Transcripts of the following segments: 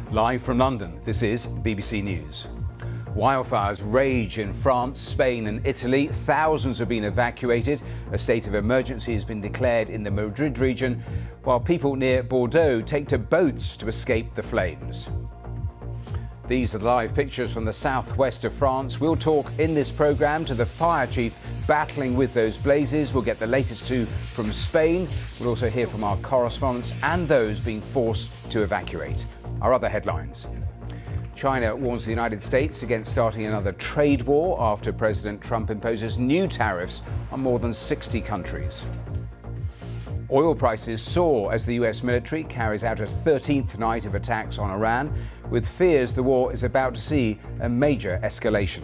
Live from London, this is BBC News. Wildfires rage in France, Spain and Italy. Thousands have been evacuated. A state of emergency has been declared in the Madrid region, while people near Bordeaux take to boats to escape the flames. These are the live pictures from the southwest of France. We'll talk in this programme to the fire chief battling with those blazes. We'll get the latest too from Spain. We'll also hear from our correspondents and those being forced to evacuate. Our other headlines. China warns the United States against starting another trade war after President Trump imposes new tariffs on more than 60 countries. Oil prices soar as the US military carries out a 13th night of attacks on Iran, with fears the war is about to see a major escalation.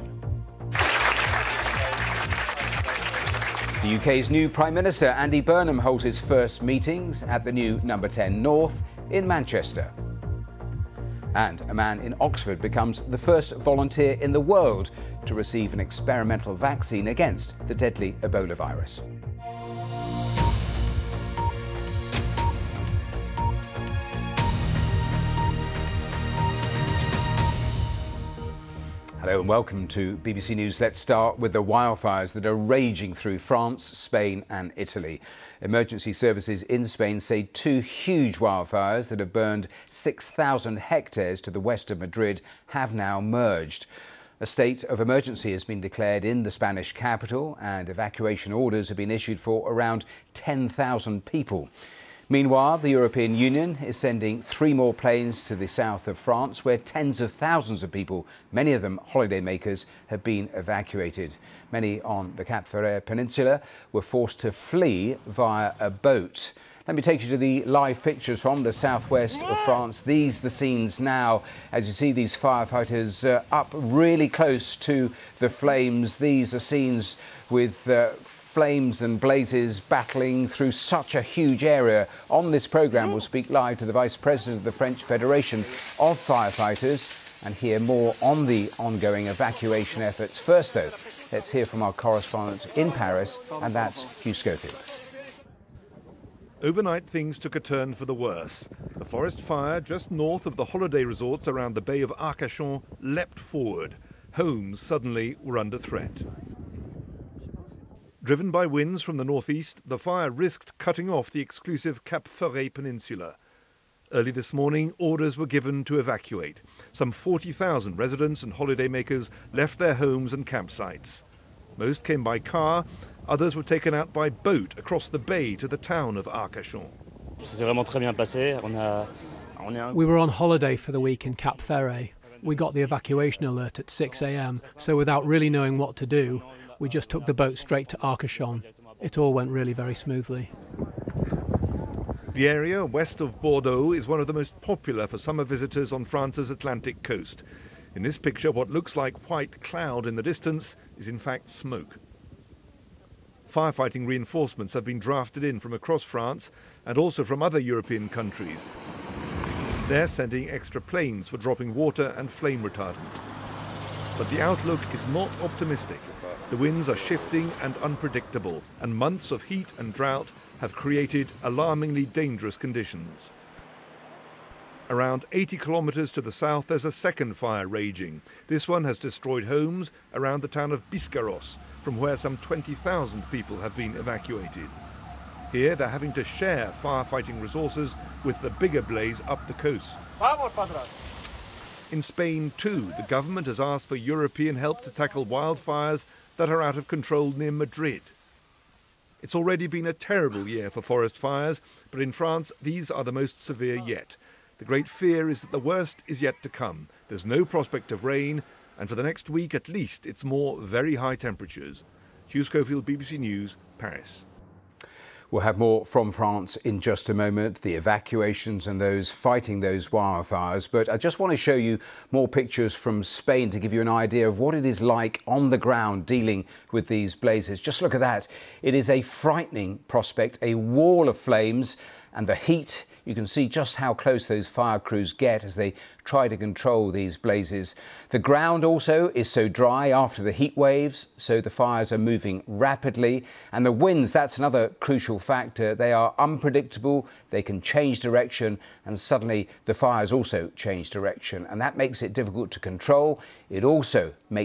The UK's new Prime Minister, Andy Burnham, holds his first meetings at the new Number 10 North in Manchester. And a man in Oxford becomes the first volunteer in the world to receive an experimental vaccine against the deadly Ebola virus. Hello and welcome to BBC News. Let's start with the wildfires that are raging through France, Spain and Italy. Emergency services in Spain say two huge wildfires that have burned 6,000 hectares to the west of Madrid have now merged. A state of emergency has been declared in the Spanish capital and evacuation orders have been issued for around 10,000 people. Meanwhile, the European Union is sending 3 more planes to the south of France, where tens of thousands of people, many of them holidaymakers, have been evacuated. Many on the Cap Ferret Peninsula were forced to flee via a boat. Let me take you to the live pictures from the southwest of France. These are the scenes now, as you see these firefighters up really close to the flames. These are scenes with flames and blazes battling through such a huge area. On this programme, we'll speak live to the Vice President of the French Federation of Firefighters and hear more on the ongoing evacuation efforts. First, though, let's hear from our correspondent in Paris, and that's Hugh Schofield. Overnight, things took a turn for the worse. The forest fire just north of the holiday resorts around the Bay of Arcachon leapt forward. Homes suddenly were under threat. Driven by winds from the northeast, the fire risked cutting off the exclusive Cap Ferret Peninsula. Early this morning, orders were given to evacuate. Some 40,000 residents and holidaymakers left their homes and campsites. Most came by car, others were taken out by boat across the bay to the town of Arcachon. We were on holiday for the week in Cap Ferret. We got the evacuation alert at 6 a.m, so without really knowing what to do, we just took the boat straight to Arcachon. It all went really very smoothly. The area west of Bordeaux is one of the most popular for summer visitors on France's Atlantic coast. In this picture, what looks like white cloud in the distance is in fact smoke. Firefighting reinforcements have been drafted in from across France and also from other European countries. They're sending extra planes for dropping water and flame retardant. But the outlook is not optimistic. The winds are shifting and unpredictable, and months of heat and drought have created alarmingly dangerous conditions. Around 80 kilometers to the south, there's a second fire raging. This one has destroyed homes around the town of Biscarrosse, from where some 20,000 people have been evacuated. Here, they're having to share firefighting resources with the bigger blaze up the coast. In Spain, too, the government has asked for European help to tackle wildfires that are out of control near Madrid. It's already been a terrible year for forest fires, but in France, these are the most severe yet. The great fear is that the worst is yet to come. There's no prospect of rain, and for the next week at least, it's more very high temperatures. Hugh Schofield, BBC News, Paris. We'll have more from France in just a moment, the evacuations and those fighting those wildfires. But I just want to show you more pictures from Spain to give you an idea of what it is like on the ground dealing with these blazes. Just look at that. It is a frightening prospect, a wall of flames, and the heat You can see just how close those fire crews get as they try to control these blazes. The ground also is so dry after the heat waves, so the fires are moving rapidly. And the winds, that's another crucial factor. They are unpredictable, they can change direction, and suddenly the fires also change direction. And that makes it difficult to control. It also makes